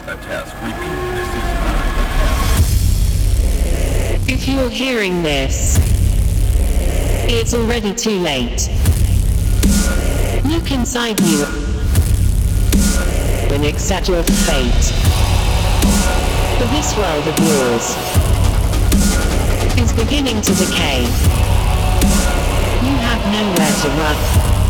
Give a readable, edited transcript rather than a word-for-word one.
a test. Repeat, this is not a test. If you're hearing this, it's already too late. Look inside you and accept your fate. For this world of yours is beginning to decay. You have nowhere to run.